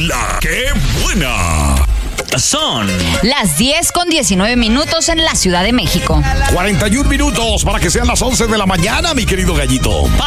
La que buena. Son las 10:19 en la Ciudad de México. 41 minutos para que sean las 11 de la mañana, mi querido gallito.